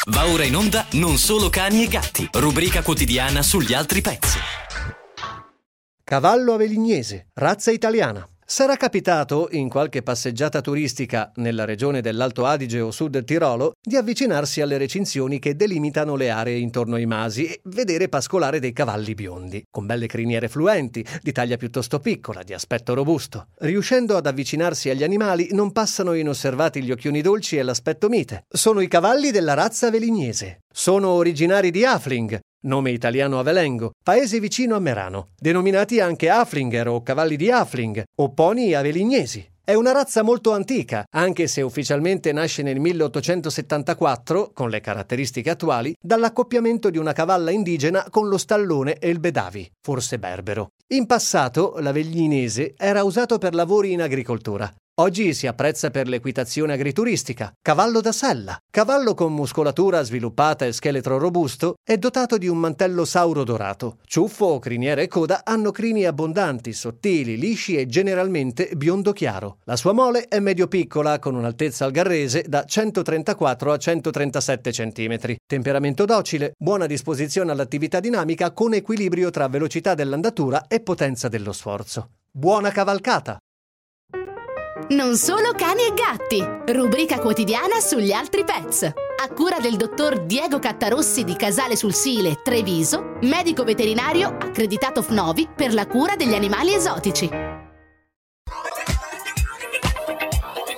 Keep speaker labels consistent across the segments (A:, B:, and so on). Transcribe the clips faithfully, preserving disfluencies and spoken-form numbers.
A: Va ora in onda Non solo cani e gatti, rubrica quotidiana sugli altri pets.
B: Cavallo avelignese, razza italiana. Sarà capitato, in qualche passeggiata turistica nella regione dell'Alto Adige o Sud Tirolo, di avvicinarsi alle recinzioni che delimitano le aree intorno ai masi e vedere pascolare dei cavalli biondi, con belle criniere fluenti, di taglia piuttosto piccola, di aspetto robusto. Riuscendo ad avvicinarsi agli animali, non passano inosservati gli occhioni dolci e l'aspetto mite. Sono i cavalli della razza avelignese. Sono originari di Hafling, nome italiano avelengo, paese vicino a Merano, denominati anche Haflinger o cavalli di Hafling o pony avelignesi. È una razza molto antica, anche se ufficialmente nasce nel milleottocentosettantaquattro, con le caratteristiche attuali, dall'accoppiamento di una cavalla indigena con lo stallone e il bedavi, forse berbero. In passato l'aveglininese era usato per lavori in agricoltura. Oggi si apprezza per l'equitazione agrituristica. Cavallo da sella. Cavallo con muscolatura sviluppata e scheletro robusto, è dotato di un mantello sauro dorato. Ciuffo, criniera e coda hanno crini abbondanti, sottili, lisci e generalmente biondo chiaro. La sua mole è medio-piccola, con un'altezza al garrese da centotrentaquattro a centotrentasette centimetri. Temperamento docile, buona disposizione all'attività dinamica con equilibrio tra velocità dell'andatura e potenza dello sforzo. Buona cavalcata!
C: Non solo cani e gatti, rubrica quotidiana sugli altri pets. A cura del dottor Diego Cattarossi di Casale sul Sile, Treviso, medico veterinario accreditato F N O V I per la cura degli animali esotici.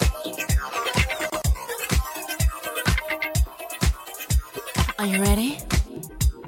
C: Are you ready?